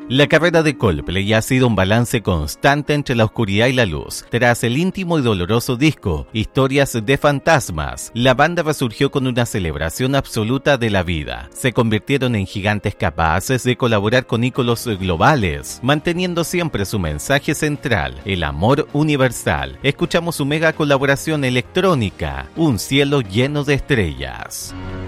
La carrera de Coldplay ha sido un balance constante entre la oscuridad y la luz. Tras el íntimo y doloroso disco Historias de Fantasmas, la banda resurgió con una celebración absoluta de la vida. Se convirtieron en gigantes capaces de colaborar con íconos globales, manteniendo siempre su mensaje central, el amor universal. Escuchamos su mega colaboración electrónica, Un cielo lleno de estrellas.